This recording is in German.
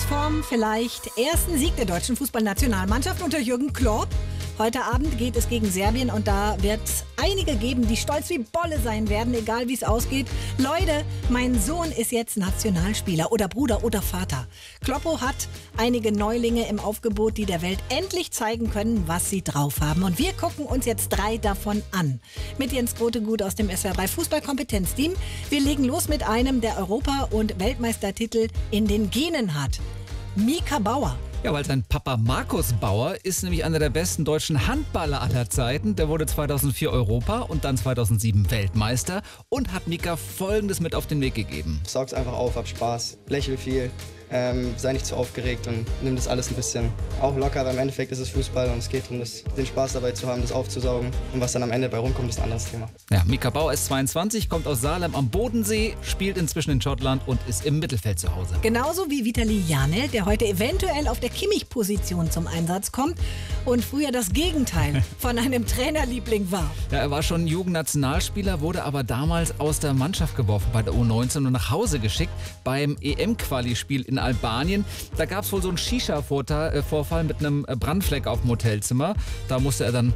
vom vielleicht ersten Sieg der deutschen Fußballnationalmannschaft unter Jürgen Klopp. Heute Abend geht es gegen Serbien und da wird es einige geben, die stolz wie Bolle sein werden, egal wie es ausgeht. Leute, mein Sohn ist jetzt Nationalspieler oder Bruder oder Vater. Kloppo hat einige Neulinge im Aufgebot, die der Welt endlich zeigen können, was sie drauf haben. Und wir gucken uns jetzt 3 davon an. Mit Jens Grotegut aus dem SWR3 Fußballkompetenzteam. Wir legen los mit einem, der Europa- und Weltmeistertitel in den Genen hat. Mika Bauer. Ja, weil sein Papa Markus Bauer ist nämlich einer der besten deutschen Handballer aller Zeiten. Der wurde 2004 Europa und dann 2007 Weltmeister und hat Mika Folgendes mit auf den Weg gegeben. Saug's einfach auf, hab Spaß, lächel viel, sei nicht zu aufgeregt und nimm das alles ein bisschen auch locker, weil im Endeffekt ist es Fußball und es geht darum, den Spaß dabei zu haben, das aufzusaugen und was dann am Ende bei rumkommt, ist ein anderes Thema. Ja, Mika Bauer ist 22, kommt aus Salem am Bodensee, spielt inzwischen in Schottland und ist im Mittelfeld zu Hause. Genauso wie Vitali Janel, der heute eventuell auf der Kimmich-Position zum Einsatz kommt und früher das Gegenteil von einem Trainerliebling war. Ja, er war schon Jugendnationalspieler, wurde aber damals aus der Mannschaft geworfen bei der U19 und nach Hause geschickt beim EM-Quali-Spiel in Albanien. Da gab es wohl so einen Shisha-Vorfall mit einem Brandfleck auf dem Hotelzimmer. Da musste er dann